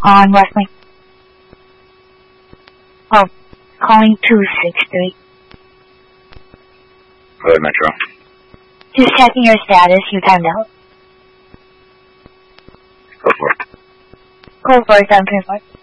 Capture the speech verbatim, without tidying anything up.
On Wesley. Oh, calling two six three. Go ahead, Metro. Just checking your status. You timed out. Go for it. Go for it, seven three four.